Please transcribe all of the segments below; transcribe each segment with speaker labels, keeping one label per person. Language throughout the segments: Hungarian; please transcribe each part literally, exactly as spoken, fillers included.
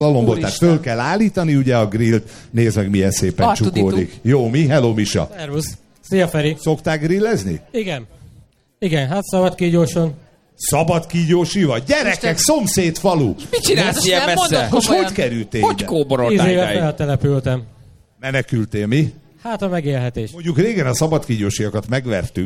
Speaker 1: Slalomból, tehát föl kell állítani ugye a grillt, nézd meg milyen szépen ah, csukódik. Jó, mi? Hello, Misa.
Speaker 2: Szervusz. Szia, Feri.
Speaker 1: Szoktál grillezni?
Speaker 2: Igen. Igen, hát szabad kígyóson.
Speaker 1: Szabad kígyósi vagy? Gyerekek, Isten... szomszéd falu.
Speaker 3: Mit csinálsz ilyen messze?
Speaker 1: Most hogy kerültél
Speaker 3: Hogy kóboroltál
Speaker 2: ide? Tíz éve feltelepültem.
Speaker 1: Menekültél, mi?
Speaker 2: Hát a megélhetés.
Speaker 1: Mondjuk régen a szabad kígyósiakat megvertük.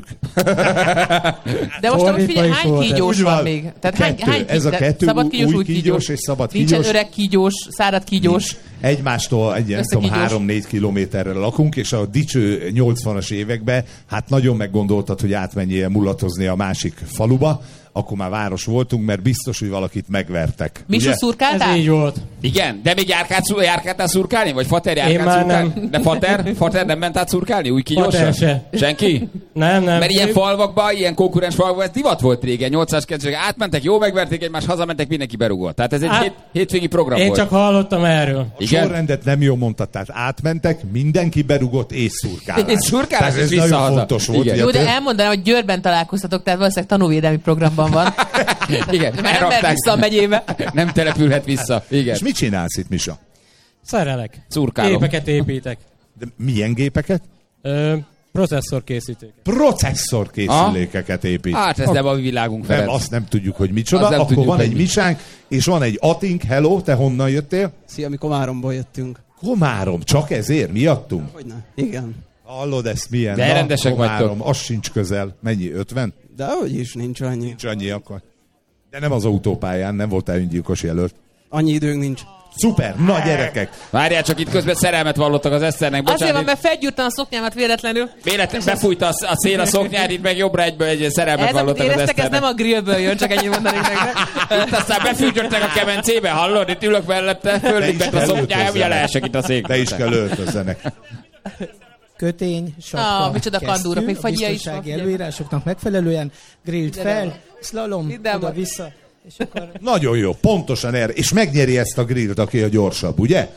Speaker 4: De most nem figyelj, hány kígyós van még? Tehát hány, hány kígyós?
Speaker 1: Ez a kettő,
Speaker 4: szabad kígyós,
Speaker 1: új kígyós és szabad
Speaker 4: kígyós.
Speaker 1: kígyós.
Speaker 4: Nincsen öreg kígyós, szárad kígyós.
Speaker 1: Nincs. Egymástól egy három-négy kilométerre lakunk, és a dicső nyolcvanas években hát nagyon meggondoltad, hogy átmenjél mulatozni a másik faluba, akkor már város voltunk, mert biztos, hogy valakit megvertek.
Speaker 4: Misu, szurkáltál?
Speaker 2: Ez így volt.
Speaker 3: Igen, de még járkáltál szurkálni? Vagy Fater járkált szurkálni?
Speaker 2: Nem.
Speaker 3: De Fater? Fater nem ment át szurkálni? Új kígyósan?
Speaker 2: Se.
Speaker 3: Senki?
Speaker 2: Nem, nem.
Speaker 3: Mert ilyen falvakban, ilyen konkurens falvakban, ez divat volt régen, nyolcvanas kezdők átmentek, jó megverték egymást, hazamentek, mindenki berugott. Tehát ez egy
Speaker 2: Át...
Speaker 3: hét, hétvégi program
Speaker 2: Én
Speaker 3: volt.
Speaker 2: csak hallottam erről.
Speaker 1: A sorrendet nem jól mondtad, tehát átmentek, mindenki berugott és szurkálás.
Speaker 3: És szurkálás,
Speaker 1: tehát ez
Speaker 3: és
Speaker 1: nagyon
Speaker 3: visszahaza.
Speaker 1: fontos volt.
Speaker 4: Jó, de elmondanám, hogy Győrben találkoztatok, tehát valószínűleg tanúvédelmi programban van.
Speaker 3: Igen,
Speaker 4: mert nem mehet vissza a megyébe.
Speaker 3: Nem települhet vissza. Igen.
Speaker 1: És mit csinálsz itt, Misa?
Speaker 2: Szerelek.
Speaker 3: Szurkálok.
Speaker 2: Gépeket építek.
Speaker 1: De milyen gépeket?
Speaker 2: Ö, processzorkészítőket.
Speaker 1: Processzorkészülékeket épít.
Speaker 3: Hát ez nem a mi világunk, Ferenc.
Speaker 1: Nem, azt nem tudjuk, hogy micsoda.
Speaker 3: Nem
Speaker 1: Akkor
Speaker 3: tudjuk,
Speaker 1: van egy
Speaker 3: mi.
Speaker 1: Misánk, és van egy Atink. Hello, te honnan jöttél?
Speaker 5: Szia, mi Komáromból jöttünk.
Speaker 1: Komárom, csak ezért? Miattunk?
Speaker 5: Hogyne? Igen.
Speaker 1: Hallod ezt milyen?
Speaker 3: De
Speaker 1: Na,
Speaker 3: rendesek
Speaker 1: Komárom,
Speaker 3: vagytok.
Speaker 1: az sincs közel. Mennyi? ötven?
Speaker 5: De hogy is, nincs annyi.
Speaker 1: Nincs annyi akkor. De nem az autópályán, nem voltál öngyilkos jelölt.
Speaker 5: Annyi időnk nincs.
Speaker 1: Szuper, na gyerekek!
Speaker 3: Várjál, csak itt közben szerelmet vallottak az Eszternek. Bocsánat,
Speaker 4: Azért van, mert felgyúrtam a szoknyámat véletlenül.
Speaker 3: véletlenül befújta a a szél a szoknyád, itt meg jobbra egyből egy szerelmet
Speaker 4: Ez, amit
Speaker 3: vallottak az
Speaker 4: éreztek, ez
Speaker 3: Eszternek.
Speaker 4: nem a grillből jön, csak ennyit mondani nektek.
Speaker 3: Itt aztán befűtöttek a kemencébe, hallod? Itt ülök mellette, föllépett a szoknyája, ugye leesek itt a szék.
Speaker 1: De is kell öltözzenek.
Speaker 6: Kötény, sapka,
Speaker 4: Ah, micsoda kandúrok, még
Speaker 6: a
Speaker 4: fagyja is
Speaker 6: biztonsági
Speaker 4: van.
Speaker 6: előírásoknak megfelelően, grillt fel,
Speaker 4: van.
Speaker 6: slalom,
Speaker 4: Ide van.
Speaker 6: oda-vissza. És akkor...
Speaker 1: Nagyon jó, pontosan erre. És megnyeri ezt a grillt, aki a gyorsabb, ugye?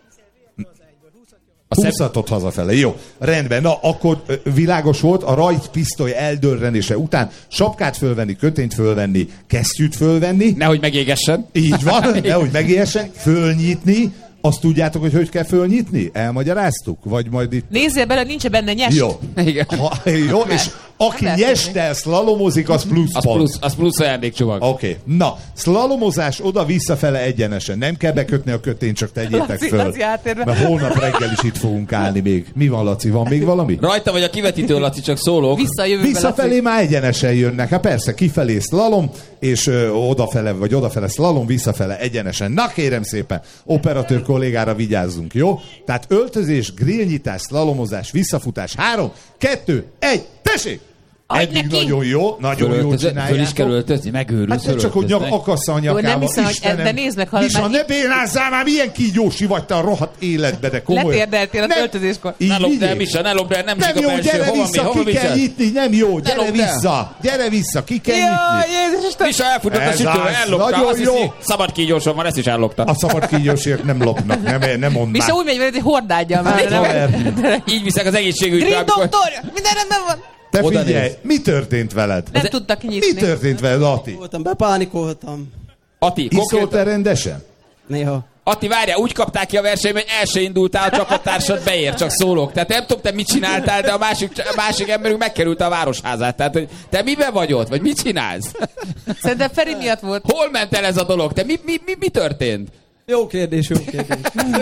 Speaker 1: húszatot hazafele. Jó, rendben. Na, akkor ö, világos volt, a rajtpisztoly eldörrenése után sapkát fölvenni, kötényt fölvenni, kesztyűt fölvenni.
Speaker 3: Nehogy megégessen.
Speaker 1: Így van, nehogy megéljessen, fölnyitni. Azt tudjátok, hogy hogy kell fölnyitni? Elmagyaráztuk? Vagy majd itt...
Speaker 4: Nézzél bele, nincs benne nyest.
Speaker 1: Jó.
Speaker 3: Igen.
Speaker 1: Ha, jó, és aki nyestel szlalomozik, az plusz
Speaker 3: Az
Speaker 1: pont.
Speaker 3: plusz, az plusz ajándékcsomag.
Speaker 1: Oké. Okay. Na, szlalomozás oda-visszafele egyenesen. Nem kell bekötni a kötényt, csak tegyétek
Speaker 4: Laci,
Speaker 1: föl.
Speaker 4: Laci átérve.
Speaker 1: Mert holnap reggel is itt fogunk állni még. Mi van, Laci? Van még valami?
Speaker 3: Rajta vagy a kivetítő, Laci, csak szólok.
Speaker 4: Vissza a jövőbe,
Speaker 1: Visszafelé
Speaker 4: Laci.
Speaker 1: már egyenesen jönnek. Hát persze, kifelé szlalom, és ö, odafele, vagy odafele szlalom, visszafele egyenesen. Na kérem szépen, operatőr kollégára vigyázzunk, jó? Tehát öltözés, grillnyitás, szlalomozás, visszafutás. Három, kettő, egy, tessék! Eddig nagyon jó, nagyon jól csináljátok.
Speaker 3: Föl is kell öltözni, megőrülsz.
Speaker 1: Hát csak, hogy nyak, akasz a nyakába.
Speaker 4: Jó, nem hiszem, hogy
Speaker 1: Istenem.
Speaker 4: de nézd meg, ha
Speaker 1: Misa,
Speaker 4: már
Speaker 1: ne bénázzál már, milyen kígyósi vagy te a rohadt életbe, de komolyan.
Speaker 4: letérdeltél az
Speaker 1: Nem.
Speaker 4: öltözéskor.
Speaker 1: Így
Speaker 3: Ne lopd el,
Speaker 1: vigyél.
Speaker 3: Misa, ne lopd el, nem
Speaker 1: Nem
Speaker 3: zsig a
Speaker 1: jó,
Speaker 3: belső.
Speaker 1: gyere
Speaker 3: Hova mi,
Speaker 1: vissza,
Speaker 3: hova
Speaker 1: ki kell
Speaker 3: viszed?
Speaker 1: nyitni, nem jó, gyere
Speaker 3: lopd el.
Speaker 1: vissza, gyere vissza, ki kell nyitni.
Speaker 4: Jaj, Jézus Isten!
Speaker 3: Misa elfutott a
Speaker 1: Ez
Speaker 3: sütőre,
Speaker 1: az,
Speaker 3: ellopta.
Speaker 1: nagyon
Speaker 3: Azt
Speaker 1: jó.
Speaker 3: hiszi, szabad kígyóson van, ezt is ellopta.
Speaker 1: A szabad kígyósért nem lopnak, nem, nem mondd
Speaker 4: Misa
Speaker 1: már.
Speaker 4: úgy megy, hogy egy hordádja már.
Speaker 1: Hát, haver.
Speaker 3: Így viszek az egészségügyre.
Speaker 4: Grill
Speaker 3: amikor-
Speaker 4: doktor! Minden rendben van!
Speaker 1: Te
Speaker 3: Oda
Speaker 1: figyelj,
Speaker 3: néz.
Speaker 1: mi történt veled?
Speaker 4: Nem tudtak kinyitni.
Speaker 1: Mi történt veled, Ati?
Speaker 5: Voltam, bepánikoltam.
Speaker 3: Ati,
Speaker 1: Iszol
Speaker 3: konkrétan...
Speaker 1: te rendesen?
Speaker 5: Néha.
Speaker 3: Ati, várjál, úgy kapták ki a versenyben, hogy el se indultál, a csapattársad beér, csak szólok. Tehát nem tudom, te mit csináltál, de a másik, a másik emberünk megkerült a városházát. Tehát, hogy te miben vagy ott, vagy mit csinálsz?
Speaker 4: Szerintem Feri miatt volt.
Speaker 3: Hol ment el ez a dolog? Te mi, mi, mi, mi történt?
Speaker 5: Jó kérdés, jó kérdés.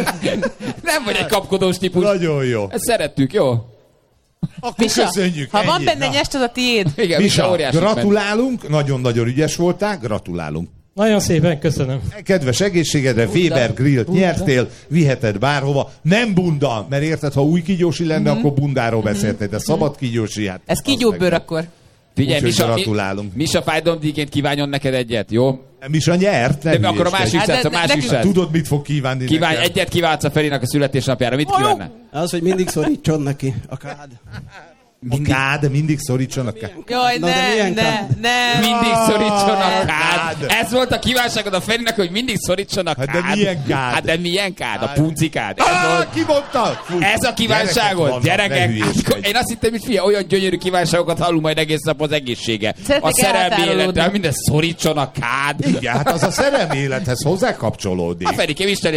Speaker 3: Nem vagy egy kapkodós típus.
Speaker 1: Nagyon jó.
Speaker 3: Ezt szerettük, jó?
Speaker 1: Akkor
Speaker 4: Misa,
Speaker 1: köszönjük.
Speaker 4: ha van
Speaker 1: ennyi.
Speaker 4: benne
Speaker 1: Na.
Speaker 4: nyest, az a tiéd.
Speaker 3: Igen, Misa,
Speaker 1: Misa,
Speaker 3: óriási ment.
Speaker 1: gratulálunk, nagyon-nagyon ügyes voltál, gratulálunk.
Speaker 2: Nagyon szépen köszönöm.
Speaker 1: Kedves egészségedre, Weber grillt nyertél, viheted bárhova. Nem bunda, mert érted, ha új kígyósi lenne,
Speaker 4: Mhm.
Speaker 1: akkor bundáról beszéltél, de szabad kígyósi, hát...
Speaker 4: Ez
Speaker 1: az
Speaker 4: kígyóbőr
Speaker 1: meg-
Speaker 4: akkor.
Speaker 3: Figyelj,
Speaker 1: Úgyhogy
Speaker 3: Misa,
Speaker 1: gratulálunk.
Speaker 3: Mi, Misa fájdalomdíjként kívánjon neked egyet, jó?
Speaker 1: Misa nyert, nem
Speaker 3: De akkor a
Speaker 1: hülyeskedj.
Speaker 3: másik
Speaker 4: Hát,
Speaker 3: srác, a
Speaker 4: de-
Speaker 3: másik
Speaker 4: de-
Speaker 3: srác.
Speaker 1: Tudod, mit fog kívánni
Speaker 3: Kívánj,
Speaker 1: nekem?
Speaker 3: egyet kívánsz a Ferinek a születésnapjára. Mit kívánna?
Speaker 5: Az, hogy mindig szorítson neki a kád.
Speaker 1: A kád, mindig szorítson a kád.
Speaker 4: Jaj,
Speaker 5: Na, de
Speaker 4: ne,
Speaker 5: milyen
Speaker 4: ne,
Speaker 5: kád?
Speaker 4: ne.
Speaker 3: Mindig szorítson a kád.
Speaker 1: kád.
Speaker 3: Ez volt a kívánságod a Ferinek, hogy mindig szorítson a
Speaker 1: Hát
Speaker 3: kád.
Speaker 1: de milyen kád?
Speaker 3: Hát de milyen kád? A puncikád. Ez,
Speaker 1: Ah,
Speaker 3: volt,
Speaker 1: ki mondta? Fú,
Speaker 3: ez a kívánságod,
Speaker 1: gyerekek vannak, ne
Speaker 3: gyerekek.
Speaker 1: hülyéskedj.
Speaker 3: Hát, én azt hittem, hogy fia, olyan gyönyörű kívánságokat hallunk majd egész nap az egészsége.
Speaker 4: Szeretnék
Speaker 3: A szerelmi
Speaker 4: elhatárolódni.
Speaker 3: életre, minden szorítson a kád.
Speaker 1: Igen, hát az a szerelmi élethez hozzá kapcsolódik.
Speaker 3: A Ferikém, Isten